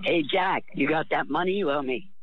Hey, Jack, you got that money you owe me?